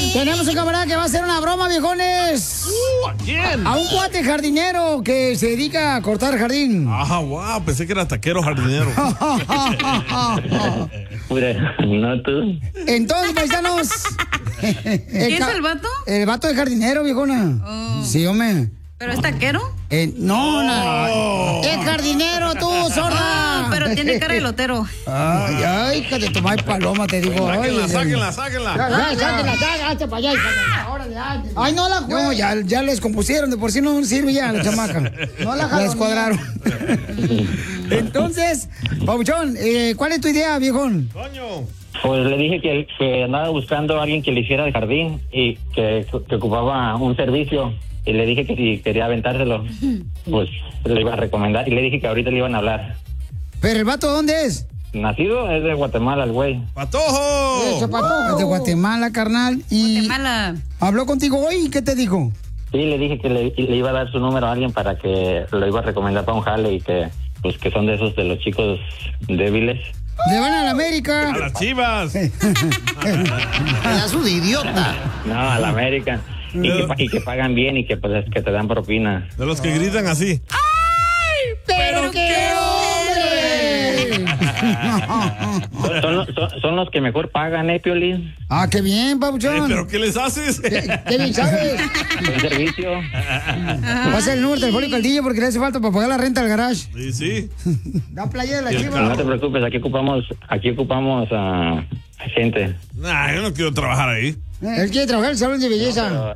Tenemos un camarada que va a hacer una broma, viejones. ¿A quién? A un cuate jardinero que se dedica a cortar jardín. Ah, wow, pensé que era taquero jardinero. No tú. Entonces, paisanos. ¿Quién es el vato? El vato de jardinero, viejona. Oh. Sí, hombre. ¿Pero es taquero? No. Es jardinero, tú, sorda. Oh, pero tiene cara de lotero. Ay, hija de tu madre paloma, te digo. Sáquenla. Ya, hazte para allá. Ay, no la juego. No, ya les compusieron, de por sí no sirve ya la chamaca. No la descuadraron. Entonces, Pabuchón, ¿cuál es tu idea, viejón? Coño. Pues le dije que andaba buscando a alguien que le hiciera el jardín y que ocupaba un servicio. Y le dije que si quería aventárselo, pues le iba a recomendar. Y le dije que ahorita le iban a hablar. ¿Pero el vato dónde es? Nacido es de Guatemala, el güey. ¡Patojo! Es de Guatemala, carnal. Y Guatemala. ¿Habló contigo hoy y qué te dijo? Sí, le dije que le iba a dar su número a alguien para que lo iba a recomendar para un jale y que, pues, que son de esos de los chicos débiles. ¡Le van a la América! ¡A las Chivas! ¡Pedazo de idiota! No, a la América. Y que pagan bien y que, pues, que te dan propina. De los que gritan así. ¡Ay! ¡Pero qué hombre! Son los que mejor pagan, Piolín. Ah, qué bien, Pabuchón. ¿Pero qué les haces? ¿Qué bien sabes? El servicio. Pasa el número telefónico al DJ porque le hace falta para pagar la renta al garage. Sí. Da playa de la chiva. No te preocupes, aquí ocupamos a gente. Nah, yo no quiero trabajar ahí. Él quiere trabajar en el salón de belleza.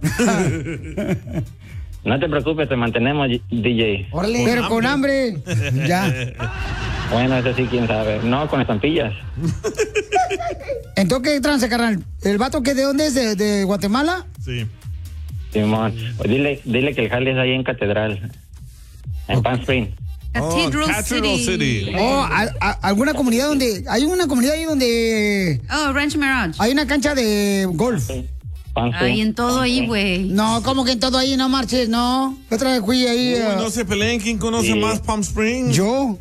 No te preocupes, te mantenemos, DJ. Órale. Pero con hambre. Ya. Bueno, eso sí, quién sabe. No, con estampillas. Entonces, ¿qué tranza, carnal? ¿El vato que de dónde es? ¿De Guatemala? Sí. Simón. Dile que el jale es ahí en Catedral. En Palm Springs. Cathedral City. ¿Alguna comunidad donde... Hay una comunidad ahí donde... Ranch Mirage. Hay una cancha de golf. Ay, en todo ahí, güey. No, ¿cómo que en todo ahí? No marches, no. Otra vez fui ahí. No se peleen. ¿Quién conoce más Palm Springs? Yo.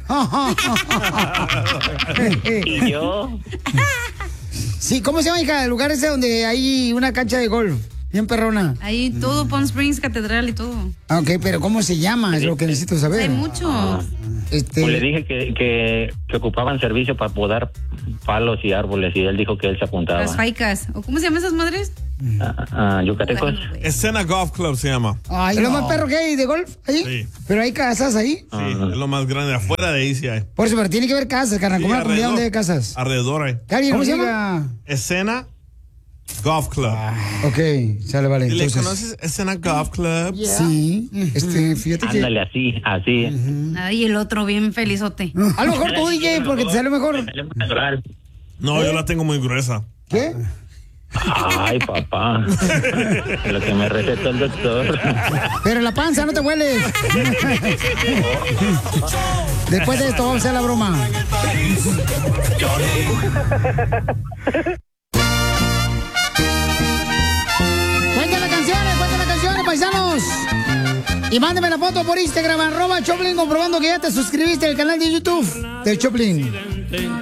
¿Y yo? Sí, ¿cómo se llama, hija? El lugar ese donde hay una cancha de golf. Bien perrona. Ahí todo, Palm Springs, Catedral y todo. Ok, pero ¿cómo se llama? Es lo que necesito saber. Hay muchos. Pues le dije que ocupaban servicio para podar palos y árboles y él dijo que él se apuntaba. Las faicas. ¿O cómo se llaman esas madres? Yucatecos. Escena Golf Club se llama. Ay, ¿es lo más perro que hay de golf ahí? Sí. ¿Pero hay casas ahí? Sí, es lo más grande. Afuera de ahí sí hay. Por eso, pero tiene que haber casas, carnal. Sí, ¿Cómo una comunidad alrededor. donde hay casas? Alrededor hay. ¿Cómo se llama? Escena Golf Club. Ok, sale, vale. ¿Y le Entonces, conoces Escena Golf Club? sí, fíjate que... Ándale, así. Ay, el otro bien felizote. A lo mejor tú, DJ, porque te sale mejor. No, yo la tengo muy gruesa. ¿Qué? Ay, papá. Lo que me recetó el doctor. Pero la panza, no te hueles. Después de esto vamos a hacer la broma. Cuenten las canciones, paisanos. Y mándeme la foto por Instagram, @Choplin, comprobando que ya te suscribiste al canal de YouTube del Choplin.